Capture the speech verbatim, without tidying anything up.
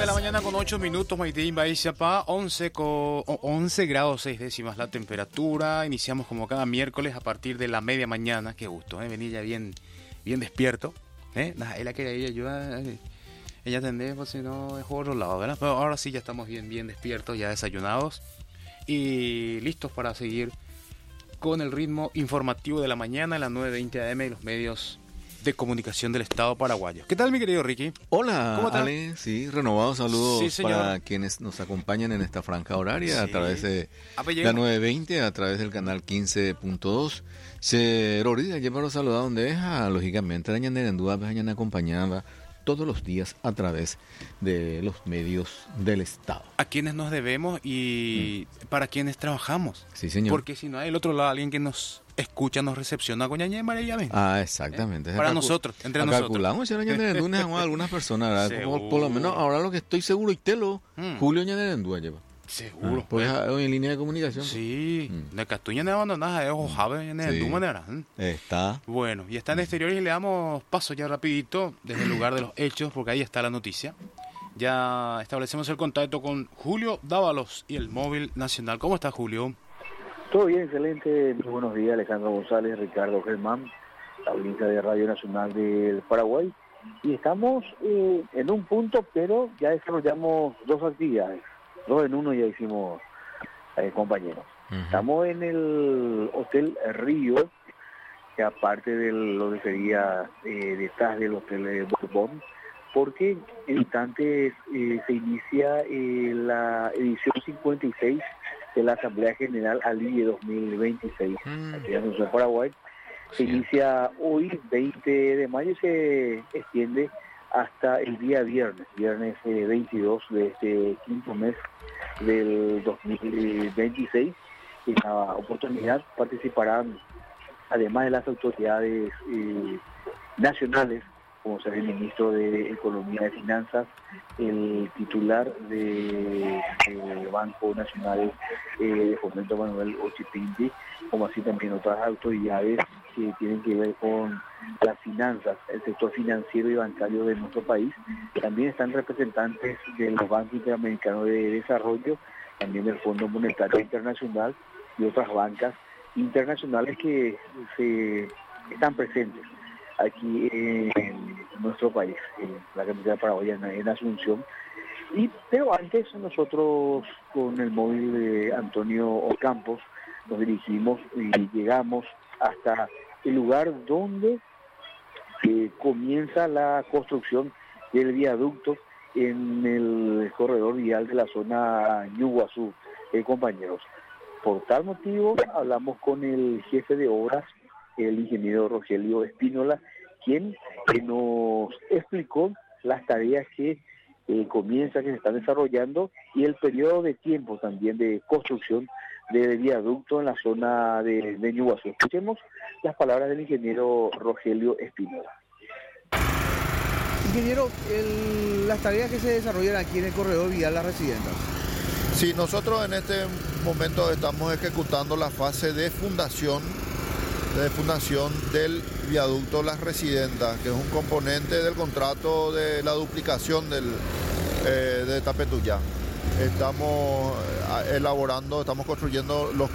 de la mañana con ocho minutos, Maitín, Baixapa, once, co, once grados seis décimas la temperatura. Iniciamos como cada miércoles a partir de la media mañana. Qué gusto, ¿eh? Venir ya bien, bien despierto. ¿Eh? Ella que ella ayuda, ella atendé, pues si no es por otro lado, ¿verdad? Pero ahora sí ya estamos bien, bien despiertos, ya desayunados y listos para seguir con el ritmo informativo de la mañana a las nueve veinte a eme y los medios de comunicación del Estado paraguayo. ¿Qué tal, mi querido Ricky? Hola, ¿Cómo estás? Ale. Sí, renovados saludos sí, para quienes nos acompañan en esta franja horaria sí. a través de Apellido. La nueve veinte, a través del canal quince punto dos. Se Rorida, lleva los saludos donde deja, lógicamente, dañan en duda, dañan acompañada todos los días a través de los medios del Estado. A quienes nos debemos y mm. para quienes trabajamos. Sí, señor. Porque si no hay el otro lado alguien que nos escucha, nos recepciona con ñaña María. Ah, exactamente. ¿Eh? Para nosotros, entre nosotros. Calculamos si era ñaña a algunas personas, como por lo menos ahora lo que estoy seguro y te lo mm. Julio ñaña lleva. Seguro. Ah, pues ah, en línea de comunicación. Sí, mm. de Castuña de abandonadas, es Ojave, en el manera. Está. Bueno, y está en exteriores y le damos paso ya rapidito desde el lugar de los hechos, porque ahí está la noticia. Ya establecemos el contacto con Julio Dávalos y el Móvil Nacional. ¿Cómo está, Julio? Todo bien, excelente. Muy buenos días, Alejandro González, Ricardo Germán, la audiencia de Radio Nacional del Paraguay. Y estamos eh, en un punto, pero ya desarrollamos dos actividades. Dos en uno ya hicimos, eh, compañeros. Uh-huh. Estamos en el Hotel Río, que aparte de lo que sería eh, detrás del Hotel de Borbón, porque en instantes eh, se inicia eh, la edición cincuenta y seis de la Asamblea General ALIE dos mil veintiséis, uh-huh. aquí en el Paraguay. Se inicia hoy, veinte de mayo, y se extiende hasta el día viernes, viernes eh, veintidós de este quinto mes del dos mil veintiséis. En la oportunidad participarán, además de las autoridades eh, nacionales, como será el ministro de Economía y Finanzas, el titular del de Banco Nacional eh, de Fomento, Manuel Ochipinti, como así también otras autoridades que tienen que ver con las finanzas, el sector financiero y bancario de nuestro país. También están representantes de los bancos interamericanos de desarrollo, también del Fondo Monetario Internacional y otras bancas internacionales que se están presentes aquí en nuestro país, en la capital paraguayana, en Asunción. Y pero antes nosotros con el móvil de Antonio Ocampos nos dirigimos y llegamos hasta el lugar donde eh, comienza la construcción del viaducto en el corredor vial de la zona Ñuguazú, eh, compañeros. Por tal motivo hablamos con el jefe de obras, el ingeniero Rogelio Espínola, quien eh, nos explicó las tareas que eh, comienzan, que se están desarrollando, y el periodo de tiempo también de construcción del viaducto en la zona de, de Ñuguazú. Escuchemos las palabras del ingeniero Rogelio Espínola. Ingeniero, el, las tareas que se desarrollan aquí en el corredor vial Las Residentas. Sí, nosotros en este momento estamos ejecutando la fase de fundación, de fundación del viaducto Las Residentas, que es un componente del contrato de la duplicación del, eh, de Tapetuyá. Estamos elaborando, estamos construyendo los